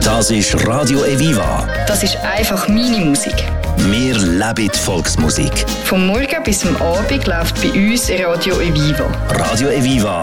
Das ist Radio Eviva. Das ist einfach meine Musik. Wir leben die Volksmusik. Vom Morgen bis zum Abend läuft bei uns Radio Eviva. Radio Eviva